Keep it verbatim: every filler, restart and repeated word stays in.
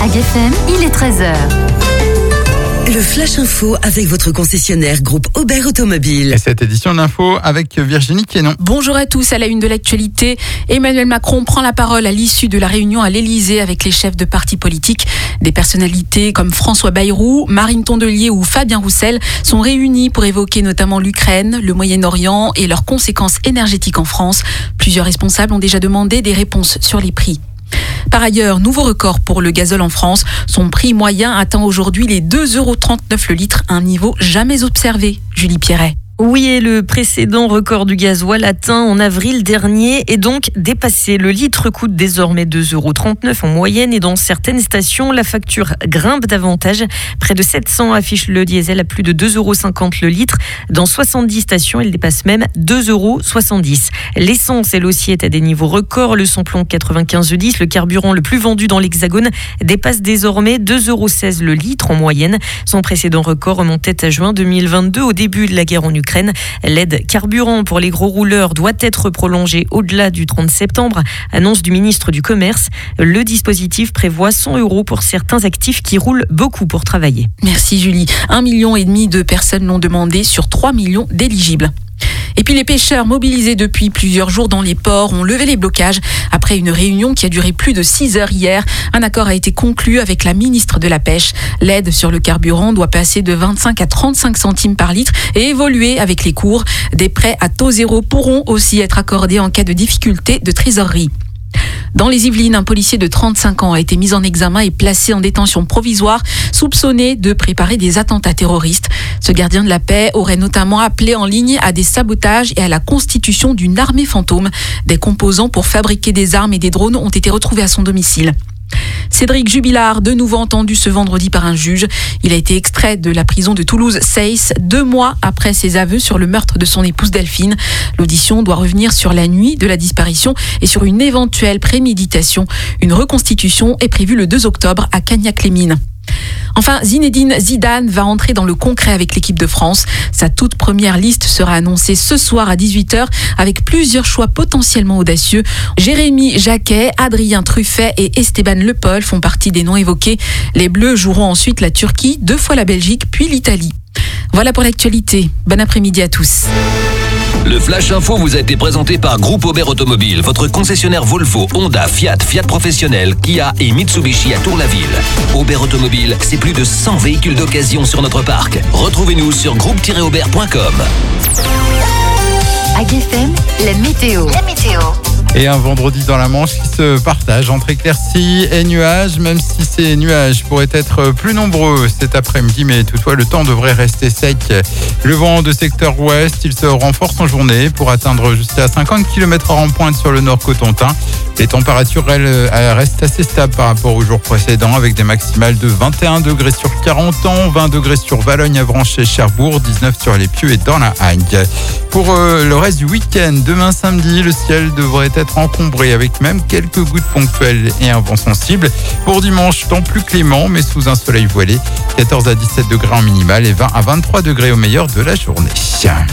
Mag F M, il est treize heures. Le Flash Info avec votre concessionnaire groupe Aubert Automobile. Et cette édition de l'info avec Virginie Quénon. Bonjour à tous, à la une de l'actualité. Emmanuel Macron prend la parole à l'issue de la réunion à l'Elysée avec les chefs de partis politiques. Des personnalités comme François Bayrou, Marine Tondelier ou Fabien Roussel sont réunis pour évoquer notamment l'Ukraine, le Moyen-Orient et leurs conséquences énergétiques en France. Plusieurs responsables ont déjà demandé des réponses sur les prix. Par ailleurs, nouveau record pour le gazole en France. Son prix moyen atteint aujourd'hui les deux euros trente-neuf le litre, un niveau jamais observé. Julie Pierret. Oui, et le précédent record du gasoil atteint en avril dernier est donc dépassé. Le litre coûte désormais deux euros trente-neuf en moyenne et dans certaines stations, la facture grimpe davantage. Près de sept cents affichent le diesel à plus de deux euros cinquante le litre. Dans soixante-dix stations, elle dépasse même deux euros soixante-dix. L'essence, elle aussi, est à des niveaux records. Le samplon quatre-vingt-quinze dix, le carburant le plus vendu dans l'Hexagone, dépasse désormais deux euros seize le litre en moyenne. Son précédent record remontait à juin deux mille vingt-deux, au début de la guerre en Ukraine. L'aide carburant pour les gros rouleurs doit être prolongée au-delà du trente septembre, annonce du ministre du Commerce. Le dispositif prévoit cent euros pour certains actifs qui roulent beaucoup pour travailler. Merci Julie. Un million et demi de personnes l'ont demandé sur trois millions d'éligibles. Et puis les pêcheurs mobilisés depuis plusieurs jours dans les ports ont levé les blocages après une réunion qui a duré plus de six heures hier. Un accord a été conclu avec la ministre de la Pêche. L'aide sur le carburant doit passer de vingt-cinq à trente-cinq centimes par litre et évoluer avec les cours. Des prêts à taux zéro pourront aussi être accordés en cas de difficulté de trésorerie. Dans les Yvelines, un policier de trente-cinq ans a été mis en examen et placé en détention provisoire, soupçonné de préparer des attentats terroristes. Ce gardien de la paix aurait notamment appelé en ligne à des sabotages et à la constitution d'une armée fantôme. Des composants pour fabriquer des armes et des drones ont été retrouvés à son domicile. Cédric Jubilard, de nouveau entendu ce vendredi par un juge. Il a été extrait de la prison de Toulouse-Seyss deux mois après ses aveux sur le meurtre de son épouse Delphine. L'audition doit revenir sur la nuit de la disparition et sur une éventuelle préméditation. Une reconstitution est prévue le deux octobre à Cagnac-les-Mines. Enfin, Zinedine Zidane va entrer dans le concret avec l'équipe de France. Sa toute première liste sera annoncée ce soir à dix-huit heures avec plusieurs choix potentiellement audacieux. Jérémy Jacquet, Adrien Truffet et Esteban Le Pol font partie des noms évoqués. Les Bleus joueront ensuite la Turquie, deux fois la Belgique, puis l'Italie. Voilà pour l'actualité. Bon après-midi à tous. Le Flash Info vous a été présenté par Groupe Aubert Automobile, votre concessionnaire Volvo, Honda, Fiat, Fiat Professionnel, Kia et Mitsubishi à Tour-la-Ville. Aubert Automobile, c'est plus de cent véhicules d'occasion sur notre parc. Retrouvez-nous sur groupe tiret aubert point com. Mag F M, la météo. La météo. Et un vendredi dans la Manche qui se partage entre éclaircies et nuages, même si ces nuages pourraient être plus nombreux cet après-midi, mais toutefois le temps devrait rester sec. Le vent de secteur ouest, il se renforce en journée pour atteindre jusqu'à cinquante kilomètres heure en pointe sur le nord Cotentin. Les températures, elles, restent assez stables par rapport aux jours précédents, avec des maximales de vingt et un degrés sur Carentan, vingt degrés sur Valogne, Avranches et Cherbourg, dix-neuf sur les Pieux et dans la Hague. Pour euh, le reste du week-end, demain samedi, le ciel devrait être encombré avec même quelques gouttes ponctuelles et un vent sensible. Pour dimanche, temps plus clément mais sous un soleil voilé, quatorze à dix-sept degrés en minimal et vingt à vingt-trois degrés au meilleur de la journée.